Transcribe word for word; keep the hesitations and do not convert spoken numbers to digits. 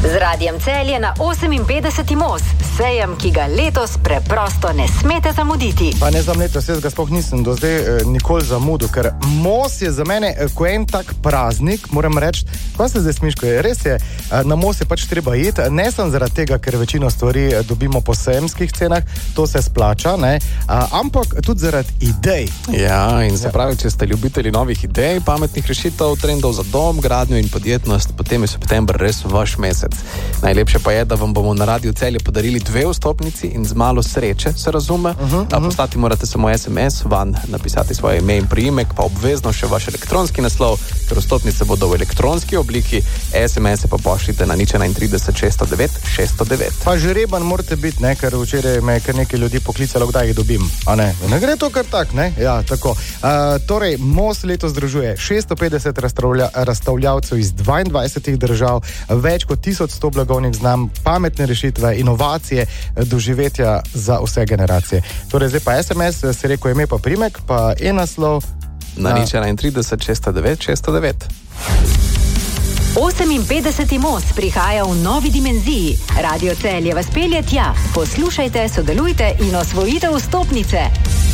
Z Radijem Celje na oseminpetdeseti most, sejem, ki ga letos preprosto ne smete zamuditi. Pa ne znam letos, jaz ga sploh nisem do zdaj eh, nikoli zamudil, ker most je za mene eh, ko en tak praznik, moram reči, pa se zdaj smiško je, res je, eh, na most je pač treba iti, ne sem zaradi tega, ker večino stvari eh, dobimo po sejemskih cenah, to se splača, ne, eh, ampak tudi zaradi idej. Ja, in se pravi, če ste ljubitelji novih idej, pametnih rešitev, trendov za dom, gradnjo in podjetnost, potem je september res vaš mesec. Najlepše pa je, da vam bomo na Radiu Celje podarili dve vstopnici in z malo sreče, se razume. Uh -huh, uh-huh. Poslati morate samo es em es, van napisati svoje ime in priimek, pa obvezno še vaš elektronski naslov, ker vstopnice bodo v elektronski obliki, es em es pa pošljite na nič trideset šeststo devet šeststo devet. Pa žreban morate biti, ne, ker včeraj me je kar nekaj ljudi poklicalo, kdaj jih dobim. A ne, ne gre to kar tak, ne? Ja, tako. Uh, torej, most letos združuje šeststo petdeset razstavlja, razstavljavcev iz dvaindvajsetih držav, več kot tisoč sto blagovnih znam, pametne rešitve, inovacije, doživetja za vse generacije. Torej, zdaj pa es em es, se rekel ime pa primek, pa en naslov na nič trideset šeststo devet šeststo devet. oseminpetdeseti most prihaja v novi dimenziji. Radio Celje vas pelje tja. Poslušajte, sodelujte in osvojite vstopnice.